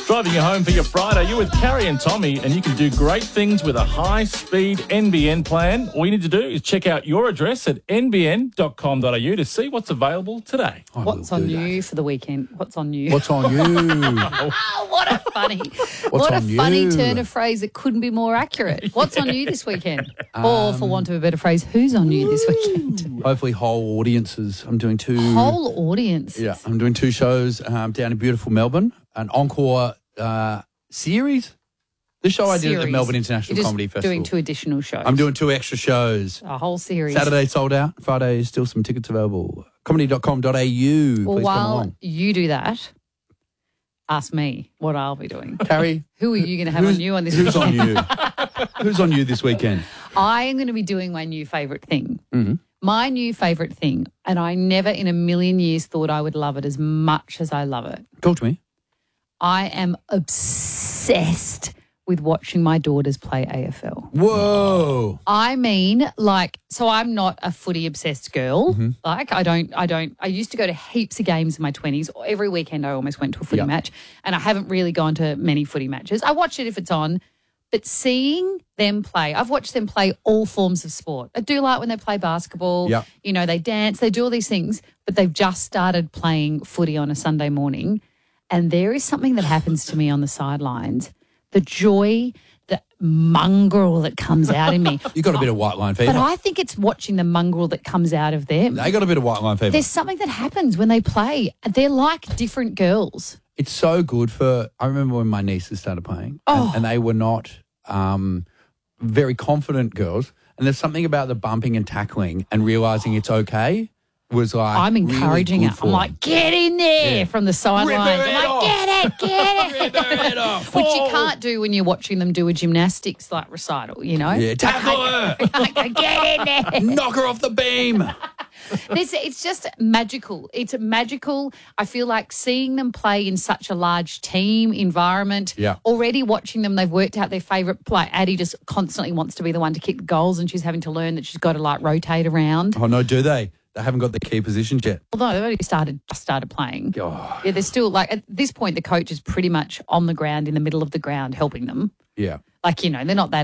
Driving you home for your Friday, you're with Carrie and Tommy, and you can do great things with a high-speed NBN plan. All you need to do is check out your address at nbn.com.au to see what's available today. What's on you for the weekend? What's on you? What's on you? What a funny, funny turn of phrase that couldn't be more accurate. What's on you this weekend? Or, for want of a better phrase, who's on you this weekend? Hopefully whole audiences. I'm doing two. Whole audience. Yeah, I'm doing two shows down in beautiful Melbourne. An encore series. The show I did at the Melbourne International Comedy Festival. Doing two additional shows. I'm doing two extra shows. A whole series. Saturday sold out. Friday still some tickets available. Comedy.com.au. Well, Please come while along. you do that, ask me what I'll be doing. Carrie, Who are you going to have on you on this who's weekend? on you? Who's on you this weekend? I am going to be doing my new favourite thing. Mm-hmm. My new favourite thing, and I never in a million years thought I would love it as much as I love it. Talk to me. I am obsessed with watching my daughters play AFL. Whoa. I mean, so I'm not a footy obsessed girl. Mm-hmm. I used to go to heaps of games in my 20s. Every weekend I almost went to a footy match, and I haven't really gone to many footy matches. I watch it if it's on, but seeing them play, I've watched them play all forms of sport. I do like when they play basketball. Yep. You know, they dance, they do all these things, but they've just started playing footy on a Sunday morning. And there is something that happens to me on the sidelines. The joy, the mongrel that comes out in me. You got a bit of white line fever. But I think it's watching the mongrel that comes out of them. They got a bit of white line fever. There's something that happens when they play. They're like different girls. It's so good I remember when my nieces started playing and they were not very confident girls. And there's something about the bumping and tackling and realising it's okay was like I'm encouraging really it. I'm like, get in there from the sidelines. I'm like, get it. Rip their head off. Which you can't do when you're watching them do a gymnastics recital, you know? Yeah, tackle her. Get in there. Knock her off the beam. It's just magical. It's magical. I feel like seeing them play in such a large team environment. Yeah. Already watching them, they've worked out their favourite play. Addie just constantly wants to be the one to kick the goals, and she's having to learn that she's got to rotate around. Oh, no, do they? They haven't got the key positions yet. Although they've only just started playing. Oh. Yeah, they're still at this point, the coach is pretty much on the ground in the middle of the ground helping them. Yeah. They're not that